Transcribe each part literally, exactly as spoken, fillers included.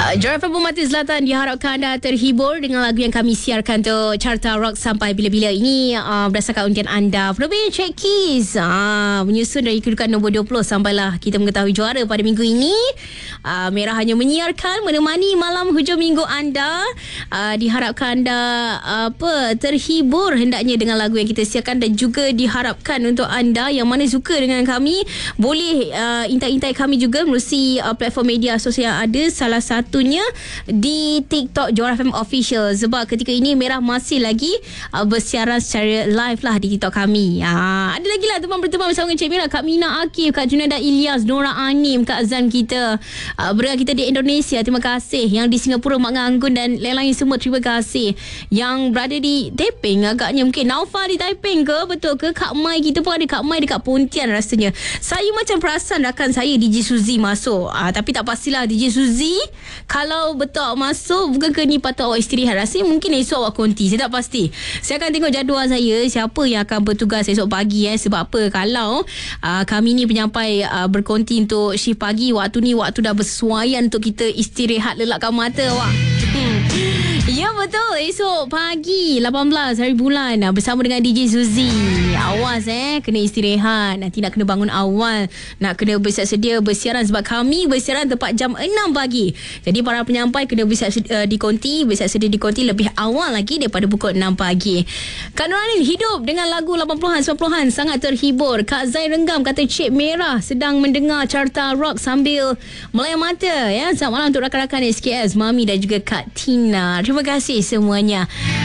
Uh, Johor F M Permata Selatan diharapkan anda terhibur dengan lagu yang kami siarkan tu, Carta Rock Sampai Bila-Bila. Ini uh, berdasarkan undian anda. Penerbit Check Keys uh, menyusun dari kedudukan nombor dua puluh sampailah kita mengetahui juara pada minggu ini. uh, Merah hanya menyiarkan, menemani malam hujung minggu anda. uh, Diharapkan anda uh, apa terhibur hendaknya dengan lagu yang kita siarkan, dan juga diharapkan untuk anda yang mana suka dengan kami boleh uh, intai-intai kami juga melalui uh, platform media sosial yang ada. Salah satunya di TikTok Johor F M Official, sebab ketika ini Merah masih lagi uh, bersiaran secara live lah di TikTok kami. uh, Ada lagi lah teman-teman bersama dengan Cik Merah, Kak Mina Akif, Kak Junada Ilyas, Nora Anim, Kak Azam kita, uh, berada kita di Indonesia, terima kasih. Yang di Singapura, Mak Nganggun dan lain-lain semua, terima kasih. Yang berada di Taiping, agaknya mungkin Naufa di Taiping ke, betul ke? Kak Mai kita pun ada, Kak Mai dekat Pontian rasanya. Saya macam perasan rakan saya D J Suzy masuk, uh, tapi tak pastilah D J Suzy kalau betul awak masuk, bukan ke ni patut awak istirahat. Rasanya mungkin esok awak konti, saya tak pasti. Saya akan tengok jadual saya, siapa yang akan bertugas esok pagi. eh. Sebab apa, kalau uh, kami ni penyampai uh, berkonti untuk shift pagi, waktu ni waktu dah bersesuaian untuk kita istirahat, lelakkan mata awak. hmm. Ya betul, esok pagi lapan belas hari bulan bersama dengan D J Suzy. Awas eh, kena istirahat, nanti nak kena bangun awal, nak kena bersiap sedia bersiaran, sebab kami bersiaran tepat jam enam pagi. Jadi para penyampai kena bersiap sedia, uh, di konti, bersiap sedia di konti lebih awal lagi daripada pukul enam pagi. Kak Nuranin hidup dengan lagu lapan puluhan sembilan puluhan, sangat terhibur. Kak Zai Renggam kata Cik Merah sedang mendengar Carta Rock sambil melayang mata. Ya, selamat malam untuk rakan-rakan S K S, Mami dan juga Kak Tina. Terima kasih semuanya.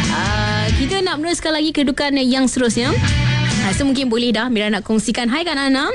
Uh, kita nak meneruskan lagi kedudukan yang seterusnya. So mungkin boleh dah Mira nak kongsikan. Hai Kak Nana,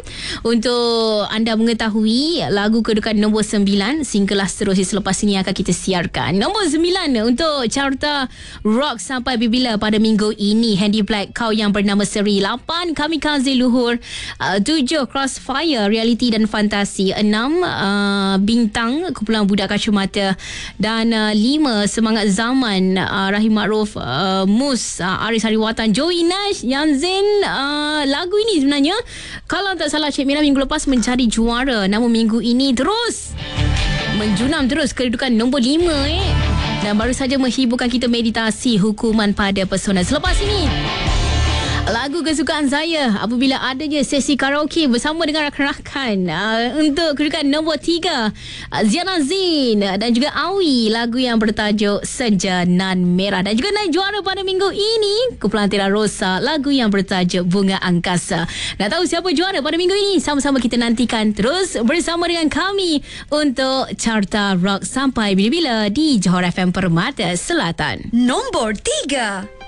untuk anda mengetahui lagu kedudukan nombor sembilan, single seterusnya selepas ini akan kita siarkan. Nombor sembilan untuk Carta Rock Sampai Bila pada minggu ini, Handy Black, Kau Yang Bernama Seri. Lapan, Kamikaze Luhur. uh, Tujuh, Crossfire, Reality dan Fantasi. Enam, uh, Bintang, Kumpulan Budak Kacamata. Dan uh, lima, Semangat Zaman, uh, Rahim Ma'ruf, uh, Mus, uh, Aris Hariwatan, Joey Nash, Yanzin. Uh, lagu ini sebenarnya, kalau tak salah Cik Mira minggu lepas mencari juara, namun minggu ini terus menjunam terus kedudukan nombor lima eh. Dan baru saja menghiburkan kita Meditasi Hukuman Pada Pesona. Selepas ini lagu kesukaan saya apabila adanya sesi karaoke bersama dengan rakan-rakan. uh, Untuk kedudukan nombor tiga, uh, Ziana Zin dan juga Awi, lagu yang bertajuk Senja Nan Merah. Dan juga naik juara pada minggu ini, Kumpulan Tira Rosa, lagu yang bertajuk Bunga Angkasa. Nak tahu siapa juara pada minggu ini? Sama-sama kita nantikan terus bersama dengan kami untuk Carta Rock Sampai Bila-Bila di Johor F M Permata Selatan. Nombor tiga.